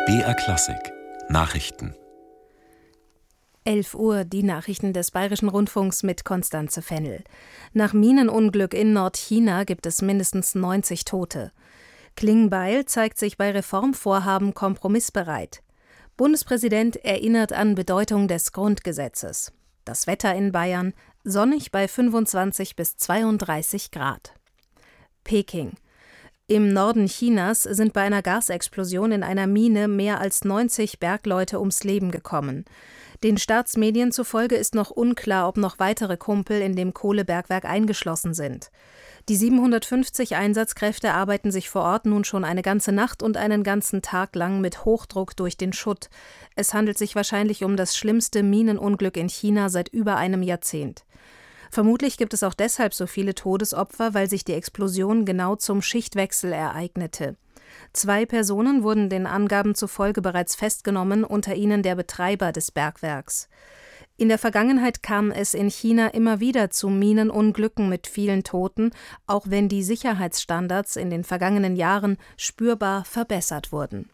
BR Klassik Nachrichten. 11 Uhr, die Nachrichten des Bayerischen Rundfunks mit Constanze Fennel. Nach Minenunglück in Nordchina gibt es mindestens 90 Tote. Klingbeil zeigt sich bei Reformvorhaben kompromissbereit. Bundespräsident erinnert an Bedeutung des Grundgesetzes. Das Wetter in Bayern: sonnig bei 25 bis 32 Grad. Peking. Im Norden Chinas sind bei einer Gasexplosion in einer Mine mehr als 90 Bergleute ums Leben gekommen. Den Staatsmedien zufolge ist noch unklar, ob noch weitere Kumpel in dem Kohlebergwerk eingeschlossen sind. Die 750 Einsatzkräfte arbeiten sich vor Ort nun schon eine ganze Nacht und einen ganzen Tag lang mit Hochdruck durch den Schutt. Es handelt sich wahrscheinlich um das schlimmste Minenunglück in China seit über einem Jahrzehnt. Vermutlich gibt es auch deshalb so viele Todesopfer, weil sich die Explosion genau zum Schichtwechsel ereignete. 2 Personen wurden den Angaben zufolge bereits festgenommen, unter ihnen der Betreiber des Bergwerks. In der Vergangenheit kam es in China immer wieder zu Minenunglücken mit vielen Toten, auch wenn die Sicherheitsstandards in den vergangenen Jahren spürbar verbessert wurden.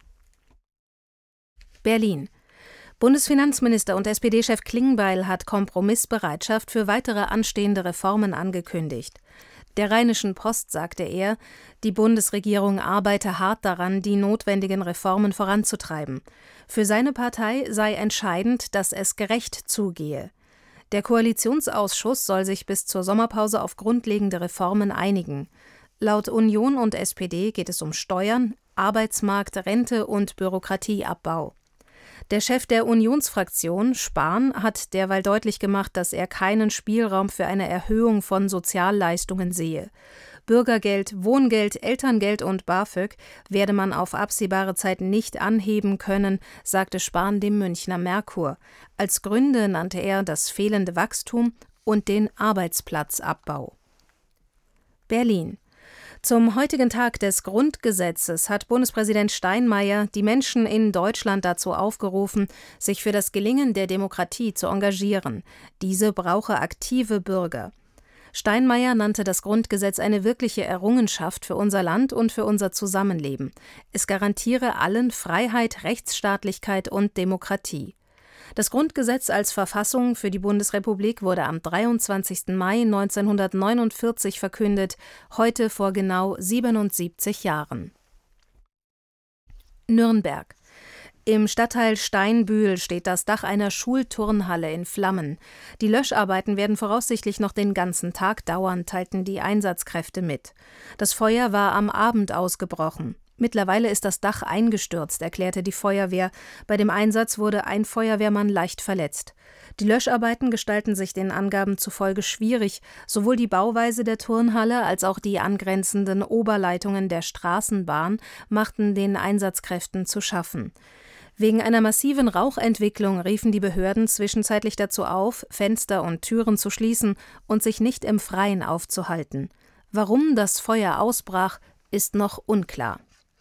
Berlin. Bundesfinanzminister und SPD-Chef Klingbeil hat Kompromissbereitschaft für weitere anstehende Reformen angekündigt. Der Rheinischen Post sagte er, die Bundesregierung arbeite hart daran, die notwendigen Reformen voranzutreiben. Für seine Partei sei entscheidend, dass es gerecht zugehe. Der Koalitionsausschuss soll sich bis zur Sommerpause auf grundlegende Reformen einigen. Laut Union und SPD geht es um Steuern, Arbeitsmarkt, Rente und Bürokratieabbau. Der Chef der Unionsfraktion, Spahn, hat derweil deutlich gemacht, dass er keinen Spielraum für eine Erhöhung von Sozialleistungen sehe. Bürgergeld, Wohngeld, Elterngeld und BAföG werde man auf absehbare Zeit nicht anheben können, sagte Spahn dem Münchner Merkur. Als Gründe nannte er das fehlende Wachstum und den Arbeitsplatzabbau. Berlin. Zum heutigen Tag des Grundgesetzes hat Bundespräsident Steinmeier die Menschen in Deutschland dazu aufgerufen, sich für das Gelingen der Demokratie zu engagieren. Diese brauche aktive Bürger. Steinmeier nannte das Grundgesetz eine wirkliche Errungenschaft für unser Land und für unser Zusammenleben. Es garantiere allen Freiheit, Rechtsstaatlichkeit und Demokratie. Das Grundgesetz als Verfassung für die Bundesrepublik wurde am 23. Mai 1949 verkündet, heute vor genau 77 Jahren. Nürnberg. Im Stadtteil Steinbühl steht das Dach einer Schulturnhalle in Flammen. Die Löscharbeiten werden voraussichtlich noch den ganzen Tag dauern, teilten die Einsatzkräfte mit. Das Feuer war am Abend ausgebrochen. Mittlerweile ist das Dach eingestürzt, erklärte die Feuerwehr. Bei dem Einsatz wurde ein Feuerwehrmann leicht verletzt. Die Löscharbeiten gestalten sich den Angaben zufolge schwierig. Sowohl die Bauweise der Turnhalle als auch die angrenzenden Oberleitungen der Straßenbahn machten den Einsatzkräften zu schaffen. Wegen einer massiven Rauchentwicklung riefen die Behörden zwischenzeitlich dazu auf, Fenster und Türen zu schließen und sich nicht im Freien aufzuhalten. Warum das Feuer ausbrach, ist noch unklar.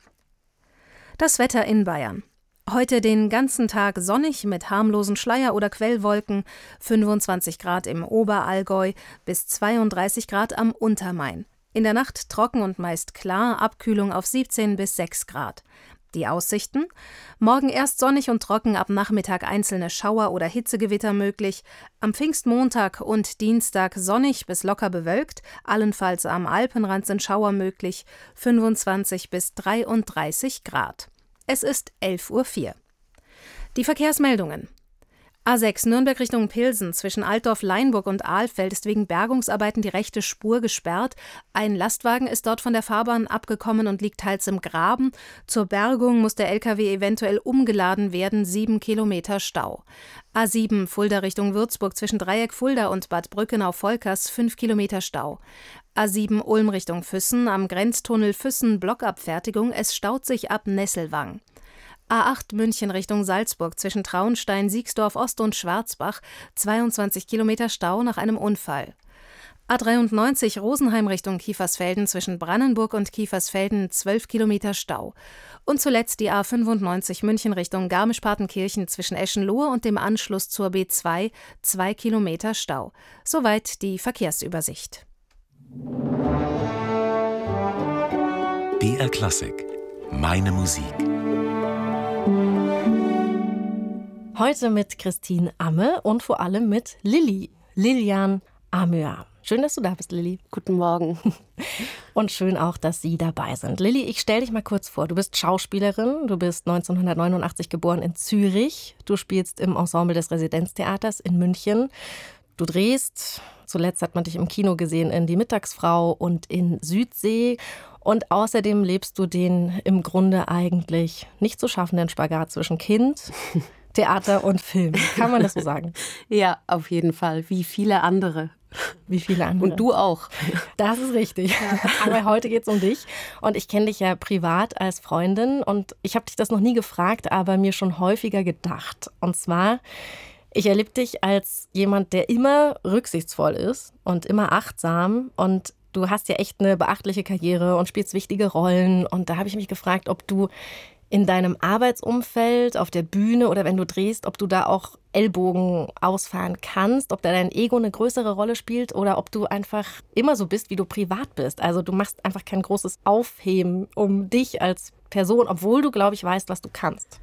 Das Wetter in Bayern. Heute den ganzen Tag sonnig mit harmlosen Schleier- oder Quellwolken, 25 Grad im Oberallgäu bis 32 Grad am Untermain. In der Nacht trocken und meist klar, Abkühlung auf 17 bis 6 Grad. Die Aussichten: Morgen erst sonnig und trocken, ab Nachmittag einzelne Schauer oder Hitzegewitter möglich. Am Pfingstmontag und Dienstag sonnig bis locker bewölkt, allenfalls am Alpenrand sind Schauer möglich, 25 bis 33 Grad. Es ist 11:04 Uhr. Die Verkehrsmeldungen. A6 Nürnberg Richtung Pilsen zwischen Altdorf-Leinburg und Ahlfeld ist wegen Bergungsarbeiten die rechte Spur gesperrt. Ein Lastwagen ist dort von der Fahrbahn abgekommen und liegt teils im Graben. Zur Bergung muss der LKW eventuell umgeladen werden, 7 Kilometer Stau. A7 Fulda Richtung Würzburg zwischen Dreieck Fulda und Bad Brückenau-Volkers 5 Kilometer Stau. A7 Ulm Richtung Füssen am Grenztunnel Füssen Blockabfertigung, es staut sich ab Nesselwang. A8 München Richtung Salzburg zwischen Traunstein, Siegsdorf Ost und Schwarzbach, 22 Kilometer Stau nach einem Unfall. A93 Rosenheim Richtung Kiefersfelden zwischen Brannenburg und Kiefersfelden, 12 Kilometer Stau. Und zuletzt die A95 München Richtung Garmisch-Partenkirchen zwischen Eschenlohe und dem Anschluss zur B2, 2 Kilometer Stau. Soweit die Verkehrsübersicht. BR Klassik. Meine Musik. Heute mit Christine Amme und vor allem mit Lilian Amöa. Schön, dass du da bist, Lilli. Guten Morgen. Und schön auch, dass Sie dabei sind. Lilli, ich stelle dich mal kurz vor. Du bist Schauspielerin, du bist 1989 geboren in Zürich. Du spielst im Ensemble des Residenztheaters in München. Du drehst, zuletzt hat man dich im Kino gesehen, in Die Mittagsfrau und in Südsee. Und außerdem lebst du den im Grunde eigentlich nicht zu schaffenden Spagat zwischen Kind, Theater und Film. Kann man das so sagen? Ja, auf jeden Fall. Wie viele andere. Wie viele andere. Und du auch. Das ist richtig. Aber heute geht es um dich. Und ich kenne dich ja privat als Freundin. Und ich habe dich das noch nie gefragt, aber mir schon häufiger gedacht. Und zwar, ich erlebe dich als jemand, der immer rücksichtsvoll ist und immer achtsam. Und du hast ja echt eine beachtliche Karriere und spielst wichtige Rollen. Und da habe ich mich gefragt, ob du in deinem Arbeitsumfeld, auf der Bühne oder wenn du drehst, ob du da auch Ellbogen ausfahren kannst, ob da dein Ego eine größere Rolle spielt oder ob du einfach immer so bist, wie du privat bist. Also du machst einfach kein großes Aufheben um dich als Person, obwohl du, glaube ich, weißt, was du kannst.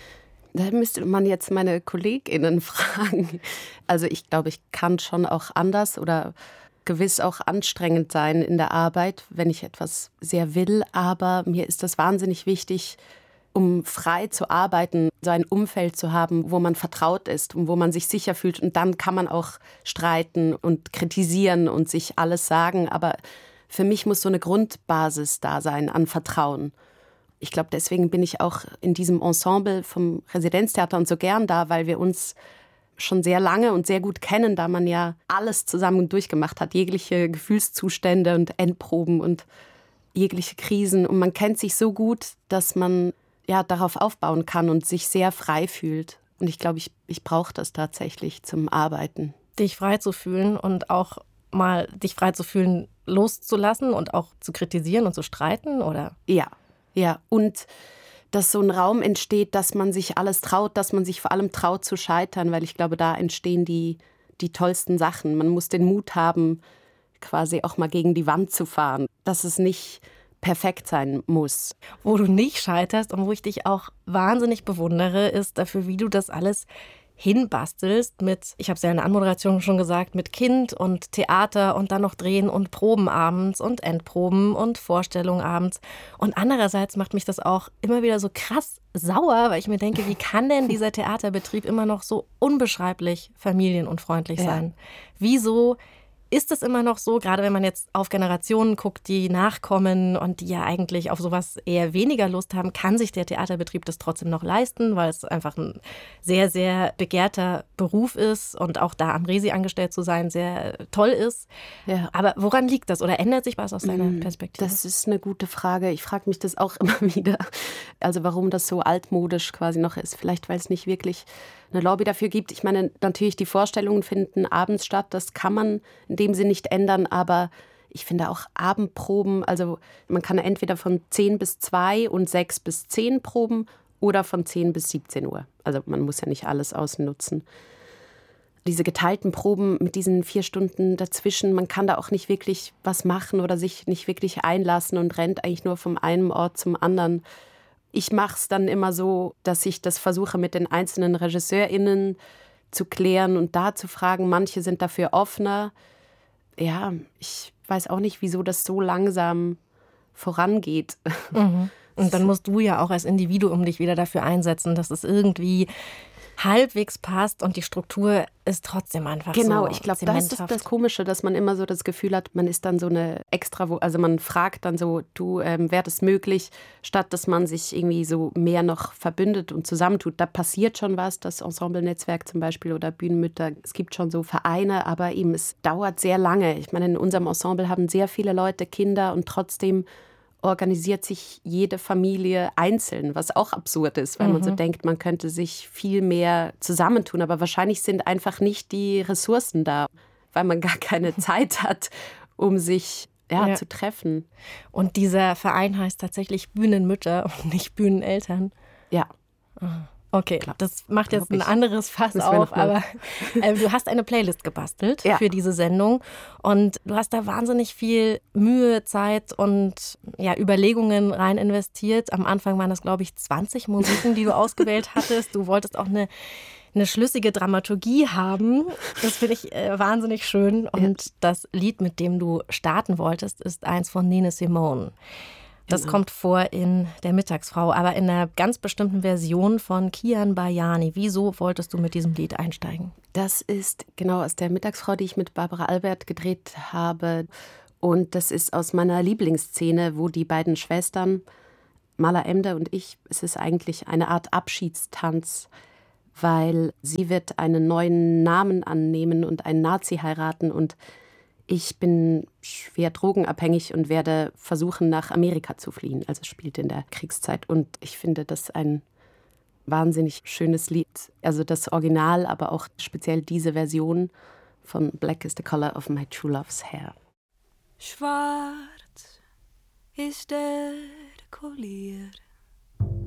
Da müsste man jetzt meine KollegInnen fragen. Also ich glaube, ich kann schon auch anders oder gewiss auch anstrengend sein in der Arbeit, wenn ich etwas sehr will. Aber mir ist das wahnsinnig wichtig, um frei zu arbeiten, so ein Umfeld zu haben, wo man vertraut ist und wo man sich sicher fühlt. Und dann kann man auch streiten und kritisieren und sich alles sagen. Aber für mich muss so eine Grundbasis da sein an Vertrauen. Ich glaube, deswegen bin ich auch in diesem Ensemble vom Residenztheater und so gern da, weil wir uns schon sehr lange und sehr gut kennen, da man ja alles zusammen durchgemacht hat, jegliche Gefühlszustände und Endproben und jegliche Krisen. Und man kennt sich so gut, dass man ja darauf aufbauen kann und sich sehr frei fühlt. Und ich glaube, ich brauche das tatsächlich zum Arbeiten. Dich frei zu fühlen und auch mal dich frei zu fühlen, loszulassen und auch zu kritisieren und zu streiten, oder? Ja. Und dass so ein Raum entsteht, dass man sich alles traut, dass man sich vor allem traut zu scheitern, weil ich glaube, da entstehen die tollsten Sachen. Man muss den Mut haben, quasi auch mal gegen die Wand zu fahren, dass es nicht perfekt sein muss. Wo du nicht scheiterst und wo ich dich auch wahnsinnig bewundere, ist dafür, wie du das alles hinbastelst mit, ich habe es ja in der Anmoderation schon gesagt, mit Kind und Theater und dann noch Drehen und Proben abends und Endproben und Vorstellungen abends. Und andererseits macht mich das auch immer wieder so krass sauer, weil ich mir denke, wie kann denn dieser Theaterbetrieb immer noch so unbeschreiblich familienunfreundlich sein? Ja. Wieso ist es immer noch so, gerade wenn man jetzt auf Generationen guckt, die nachkommen und die ja eigentlich auf sowas eher weniger Lust haben, kann sich der Theaterbetrieb das trotzdem noch leisten, weil es einfach ein sehr, sehr begehrter Beruf ist und auch da am Resi angestellt zu sein sehr toll ist. Ja. Aber woran liegt das oder ändert sich was aus deiner Perspektive? Das ist eine gute Frage. Ich frage mich das auch immer wieder. Also warum das so altmodisch quasi noch ist. Vielleicht, weil es nicht wirklich eine Lobby dafür gibt. Ich meine, natürlich, die Vorstellungen finden abends statt. Das kann man in dem Sinne nicht ändern. Aber ich finde auch Abendproben, also man kann entweder von 10 bis 2 und 6 bis 10 proben oder von 10 bis 17 Uhr. Also man muss ja nicht alles ausnutzen. Diese geteilten Proben mit diesen 4 Stunden dazwischen, man kann da auch nicht wirklich was machen oder sich nicht wirklich einlassen und rennt eigentlich nur vom einen Ort zum anderen. Ich mache es dann immer so, dass ich das versuche mit den einzelnen RegisseurInnen zu klären und da zu fragen. Manche sind dafür offener. Ja, ich weiß auch nicht, wieso das so langsam vorangeht. Mhm. Und dann musst du ja auch als Individuum dich wieder dafür einsetzen, dass es irgendwie halbwegs passt und die Struktur ist trotzdem einfach genau, so ich glaube, das ist das Komische, dass man immer so das Gefühl hat, man ist dann so eine also man fragt dann so, wäre das möglich, statt dass man sich irgendwie so mehr noch verbündet und zusammentut. Da passiert schon was, das Ensemble-Netzwerk zum Beispiel oder Bühnenmütter, es gibt schon so Vereine, aber eben es dauert sehr lange. Ich meine, in unserem Ensemble haben sehr viele Leute Kinder und trotzdem organisiert sich jede Familie einzeln, was auch absurd ist, weil man so denkt, man könnte sich viel mehr zusammentun. Aber wahrscheinlich sind einfach nicht die Ressourcen da, weil man gar keine Zeit hat, um sich zu treffen. Und dieser Verein heißt tatsächlich Bühnenmütter und nicht Bühneneltern. Ja. Okay, das macht jetzt ein anderes Fass auf, aber du hast eine Playlist gebastelt für diese Sendung und du hast da wahnsinnig viel Mühe, Zeit und Überlegungen rein investiert. Am Anfang waren das, glaube ich, 20 Musiken, die du ausgewählt hattest. Du wolltest auch eine eine schlüssige Dramaturgie haben. Das finde ich wahnsinnig schön. Und das Lied, mit dem du starten wolltest, ist eins von Nina Simone. Das kommt vor in Der Mittagsfrau, aber in einer ganz bestimmten Version von Kian Bajani. Wieso wolltest du mit diesem Lied einsteigen? Das ist genau aus Der Mittagsfrau, die ich mit Barbara Albert gedreht habe. Und das ist aus meiner Lieblingsszene, wo die beiden Schwestern, Mala Emde und ich, es ist eigentlich eine Art Abschiedstanz, weil sie wird einen neuen Namen annehmen und einen Nazi heiraten und ich bin schwer drogenabhängig und werde versuchen, nach Amerika zu fliehen. Also es spielt in der Kriegszeit. Und ich finde das ein wahnsinnig schönes Lied. Also das Original, aber auch speziell diese Version von Black is the Color of My True Love's Hair. Schwarz ist der Collier